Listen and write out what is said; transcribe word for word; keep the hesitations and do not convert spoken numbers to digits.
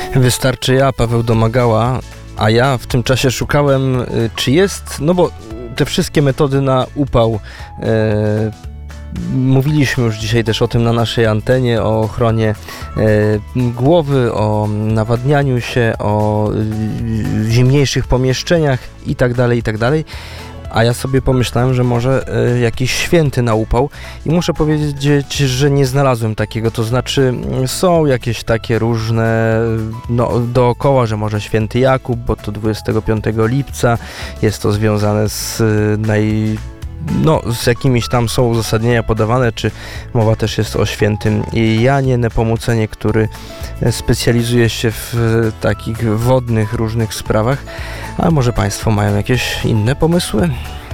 Wystarczy ja, Paweł Domagała, a ja w tym czasie szukałem, czy jest, no bo te wszystkie metody na upał, e, mówiliśmy już dzisiaj też o tym na naszej antenie, o ochronie e, głowy, o nawadnianiu się, o e, zimniejszych pomieszczeniach i tak dalej, i tak dalej. A ja sobie pomyślałem, że może e, jakiś święty na upał i muszę powiedzieć, że nie znalazłem takiego, to znaczy są jakieś takie różne no, dookoła, że może święty Jakub, bo to dwudziestego piątego lipca, jest to związane z naj... No, z jakimiś tam są uzasadnienia podawane, czy mowa też jest o świętym Janie Nepomucenie, który specjalizuje się w takich wodnych różnych sprawach, ale może Państwo mają jakieś inne pomysły?